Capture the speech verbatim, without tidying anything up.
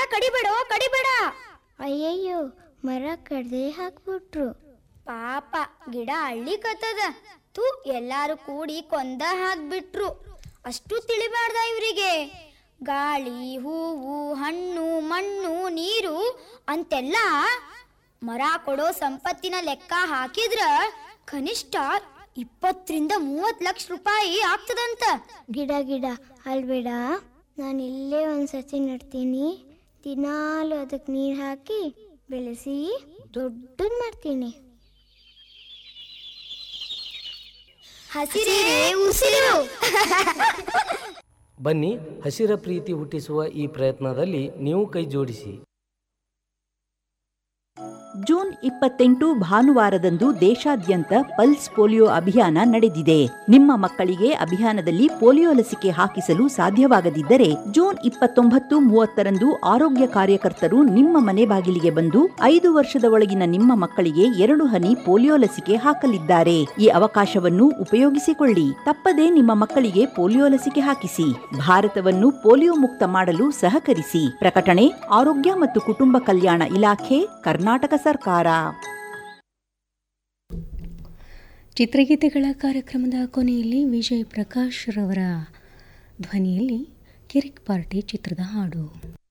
ಕಡಿಬೇಡೋ ಕಡಿಬೇಡ. ಅಯ್ಯಯ್ಯೋ, ಮರ ಕಡ್ದೇ ಹಾಕ್ಬಿಟ್ರು. ಪಾಪ ಗಿಡ ಅಳ್ಳಿಕತ್ತದ. ತೂ ಎಲ್ಲಾರು ಕೂಡಿ ಕೊಂದ ಹಾಕ್ಬಿಟ್ರು. ಅಷ್ಟು ತಿಳಿಬಾರ್ದ ಇವರಿಗೆ. ಗಾಳಿ, ಹೂವು, ಹಣ್ಣು, ಮಣ್ಣು, ನೀರು ಅಂತೆಲ್ಲ ಮರ ಕೊಡೋ ಸಂಪತ್ತಿನ ಲೆಕ್ಕ ಹಾಕಿದ್ರ ಕನಿಷ್ಠ ಇಪ್ಪತ್ತರಿಂದ ಮೂವತ್ ಲಕ್ಷ ರೂಪಾಯಿ ಆಗ್ತದಂತ. ಗಿಡ ಗಿಡ ಅಲ್ಬೇಡ, ನಾನು ಇಲ್ಲೇ ಒಂದ್ಸತಿ ನಡ್ತೀನಿ. ದಿನಾಲು ಅದಕ್ಕೆ ನೀರು ಹಾಕಿ ಬೆಳೆಸಿ ದೊಡ್ಡದು ಮಾಡ್ತೀನಿ. ಹಸಿರೇ ಉಸಿರು. ಬನ್ನಿ, ಹಸಿರ ಪ್ರೀತಿ ಹುಟ್ಟಿಸುವ ಈ ಪ್ರಯತ್ನದಲ್ಲಿ ನೀವು ಕೈ ಜೋಡಿಸಿ. ಜೂನ್ ಇಪ್ಪತ್ತೆಂಟು ಭಾನುವಾರದಂದು ದೇಶಾದ್ಯಂತ ಪಲ್ಸ್ ಪೋಲಿಯೋ ಅಭಿಯಾನ ನಡೆದಿದೆ. ನಿಮ್ಮ ಮಕ್ಕಳಿಗೆ ಅಭಿಯಾನದಲ್ಲಿ ಪೋಲಿಯೋ ಲಸಿಕೆ ಹಾಕಿಸಲು ಸಾಧ್ಯವಾಗದಿದ್ದರೆ ಜೂನ್ ಇಪ್ಪತ್ತೊಂಬತ್ತು ಮೂವತ್ತರಂದು ಆರೋಗ್ಯ ಕಾರ್ಯಕರ್ತರು ನಿಮ್ಮ ಮನೆ ಬಾಗಿಲಿಗೆ ಬಂದು ಐದು ವರ್ಷದ ಒಳಗಿನ ನಿಮ್ಮ ಮಕ್ಕಳಿಗೆ ಎರಡು ಹನಿ ಪೋಲಿಯೋ ಲಸಿಕೆ ಹಾಕಲಿದ್ದಾರೆ. ಈ ಅವಕಾಶವನ್ನು ಉಪಯೋಗಿಸಿಕೊಳ್ಳಿ. ತಪ್ಪದೇ ನಿಮ್ಮ ಮಕ್ಕಳಿಗೆ ಪೋಲಿಯೋ ಲಸಿಕೆ ಹಾಕಿಸಿ. ಭಾರತವನ್ನು ಪೋಲಿಯೋ ಮುಕ್ತ ಮಾಡಲು ಸಹಕರಿಸಿ. ಪ್ರಕಟಣೆ ಆರೋಗ್ಯ ಮತ್ತು ಕುಟುಂಬ ಕಲ್ಯಾಣ ಇಲಾಖೆ, ಕರ್ನಾಟಕ ಸರ್ಕಾರ. ಚಿತ್ರಗೀತೆಗಳ ಕಾರ್ಯಕ್ರಮದ ಕೊನೆಯಲ್ಲಿ ವಿಜಯ್ ಪ್ರಕಾಶ್ ರವರ ಧ್ವನಿಯಲ್ಲಿ ಕಿರಿಕ್ ಪಾರ್ಟಿ ಚಿತ್ರದ ಹಾಡು.